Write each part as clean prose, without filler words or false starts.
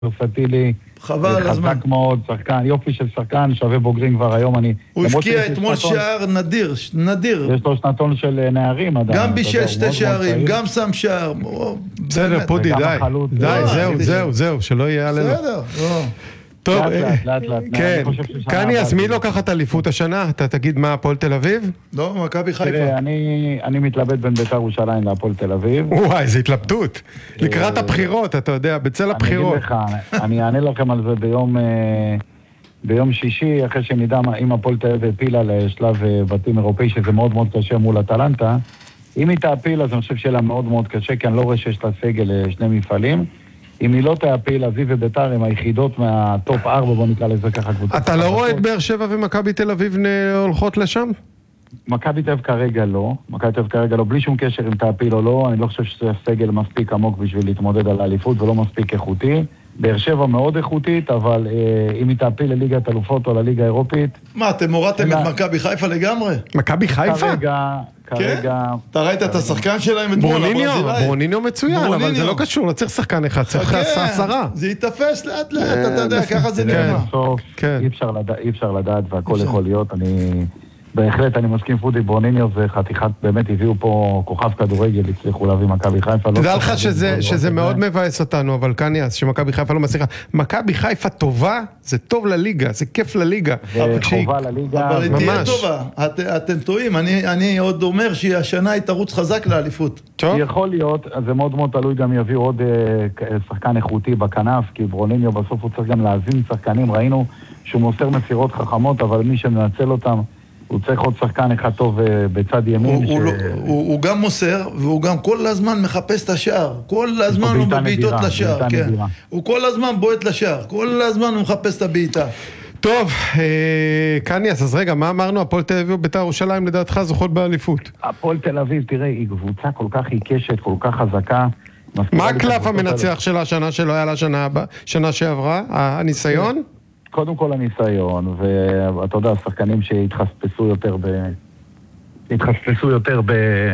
ורסטילי, חבל הזמן. חזק מאוד, שחקן, יופי של שחקן, שווה בוגרים כבר היום. הוא הפקיע אתמול שער נדיר. יש לו שנתון של נערים עדיין. גם בישל שתי שערים, גם שם שער. בסדר, פודי, די, זהו, שלא יהיה עלינו. בסדר, לא. טוב, לאט. כן, קניאס, מי לוקחת אליפות השנה? אתה תגיד מה, הפועל תל אביב? לא, מכבי חיפה. תראה, אני מתלבט בין בית"ר ירושלים להפועל תל אביב. וואי, זו התלבטות. לקראת הבחירות, אתה יודע, בצל הבחירות. אני אגיד לך, אני אענה לכם על זה ביום שישי, אחרי שנדע אם הפועל תל אביב הפילה לשלב בתים אירופאי, שזה מאוד מאוד קשה מול אטלנטה. אם היא תעפיל, אז אני חושב שיהיה לה מאוד מאוד קשה, כי אני לא רואה שיש לה סגל לשני מפעלים. אם היא לא תעפיל, אביב וביתר הם היחידות מהטופ 4, בוא נקרא לזה ככה קבוצה. אתה לא רואה את באר שבע ומכבי תל אביב הולכות לשם? מכבי תל אביב כרגע לא, בלי שום קשר אם תעפיל או לא, אני לא חושב שזה סגל מספיק עמוק בשביל להתמודד על האליפות ולא מספיק איכותי. באר שבע מאוד איכותית, אבל אם היא תעפיל לליגת אלופות או לליגה האירופית... מה, אתם הורדתם את מכבי חיפה לגמרי? מכבי חיפה? כרגע... אתה ראית את השחקן שלהם? ברוניניו מצוין, אבל זה לא קשור, לא צריך שחקן אחד, צריך 10. זה יתפס לאט לאט, אתה יודע, ככה זה נראה. אי אפשר לדעת והכל יכול להיות, בהחלט אני מסכים פודי, ברוניניו זה חתיכת, באמת הביאו פה כוכב כדורגל, הצליחו להביא מכבי חיפה. תדע לך שזה מאוד מבאס אותנו, אבל קניאס, שמכבי חיפה לא מצליחה. מכבי חיפה טובה, זה טוב לליגה, זה כיף לליגה. זה חובה לליגה. אבל היא תהיה טובה, אתם טועים, אני עוד אומר שהשנה היא תרוץ חזק לאליפות. יכול להיות, זה מאוד מאוד תלוי, גם יביאו עוד שחקן איכותי בכנף, כי ברוניניו בסוף הוא צריך גם להזין שחקנים, ראינו שהוא מוסר מסירות חכמות, אבל מי שמנצל אותם הוא צריך עוד שחקן אחד טוב בצד ימין. הוא גם מוסר, והוא גם כל הזמן מחפש את השער. כל הזמן הוא בבעיטות לשער. הוא כל הזמן בועט לשער. כל הזמן הוא מחפש את הבעיטה. טוב, קניאס, אז רגע, מה אמרנו? הפועל תל אביב ובית"ר ירושלים לדעתך זוכות באליפות? הפועל תל אביב, תראה, היא קבוצה כל כך עיקשת, כל כך חזקה. מה הקלף המנצח שלה השנה שלא היה לה שנה שעברה? הניסיון? קודם כל הניסיון, ואתה יודע, שחקנים שהתחספסו יותר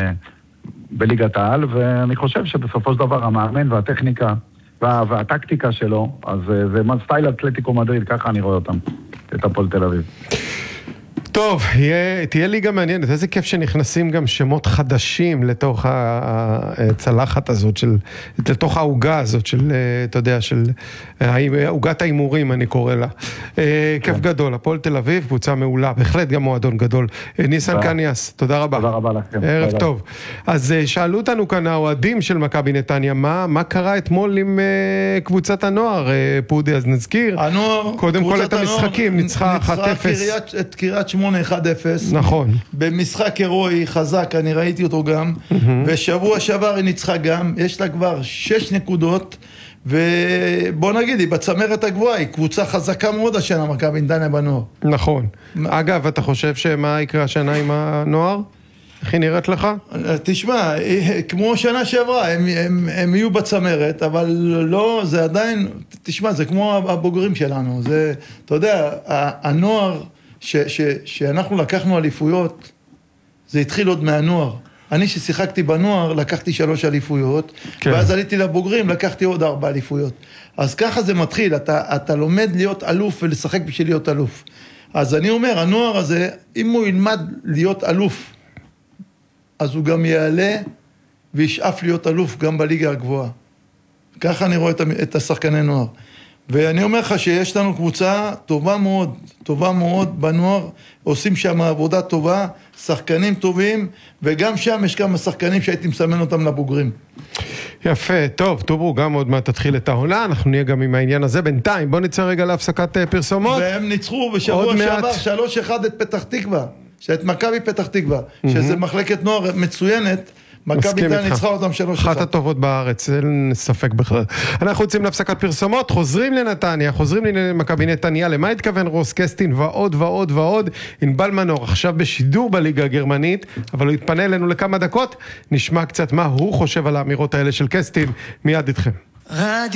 בליגת העל, ואני חושב שבסופו של דבר המאמן והטכניקה והטקטיקה שלו, אז זה סטייל אתלטיקו מדריד, ככה אני רואה אותם, את הפועל תל אביב. טוב, תהיה ליגה מעניינת, איזה כיף שנכנסים גם שמות חדשים לתוך הצלחת הזאת, לתוך העוגה הזאת של, אתה יודע, של עוגת האימורים אני קורא לה. כיף גדול, הפועל תל אביב, קבוצה מעולה, בהחלט גם מועדון גדול. ניסן קניאס, תודה רבה. תודה רבה לכם. ערב טוב. אז שאלו אותנו כאן האוהדים של מכבי נתניה, מה קרה אתמול עם קבוצת הנוער, פודי, אז נזכיר. קודם כל את המשחקים, ניצחה 1-0. את קריית שמונה 1-0. נכון. במשחק הירואי חזק, אני ראיתי אותו גם, ושבוע שעבר היא ניצחה גם, יש לה כבר 6 נקודות, ובוא נגיד, היא בצמרת הגבוהה, היא קבוצה חזקה מאוד השנה, מכבי נתניה בנוער. נכון. אגב, אתה חושב שמה יקרה השנה עם הנוער? איך היא נראית לך? תשמע, כמו שנה שעברה, הם יהיו בצמרת, אבל לא, זה עדיין, תשמע, זה כמו הבוגרים שלנו, זה, אתה יודע, הנוער, שאנחנו לקחנו אליפויות, זה התחיל עוד מהנוער. אני ששיחקתי בנוער, לקחתי 3 אליפויות, ואז עליתי לבוגרים, לקחתי עוד 4 אליפויות. אז ככה זה מתחיל, אתה לומד להיות אלוף ולשחק בשביל להיות אלוף. אז אני אומר, הנוער הזה, אם הוא ילמד להיות אלוף, אז הוא גם יעלה וישאף להיות אלוף גם בליגה הגבוהה. ככה אני רואה את השחקני נוער. ואני אומר לך שיש לנו קבוצה טובה מאוד בנוער, עושים שם עבודה טובה, שחקנים טובים, וגם שם יש כמה שחקנים שהייתי מסמן אותם לבוגרים. יפה, טוב, טוברו, גם עוד מעט תתחיל את העונה, אנחנו נהיה גם עם העניין הזה. בינתיים, בוא נצא רגע להפסקת פרסומות. והם ניצחו בשבוע שעבר 3-1 את פתח תקווה, את מכבי פתח תקווה, שזה מחלקת נוער מצוינת, מכבי נתניה ניצחה אותם 3-1. אחת הטובות בארץ, אין ספק בכלל. אנחנו יוצאים להפסקת פרסומות, חוזרים לנתניה, חוזרים למכבי נתניה, למה התכוון רוס קסטין ועוד ועוד ועוד, ענבל מנור, עכשיו בשידור בליגה הגרמנית, אבל הוא יתפנה אלינו לכמה דקות, נשמע קצת מה הוא חושב על האמירות האלה של קסטין, מיד איתכם.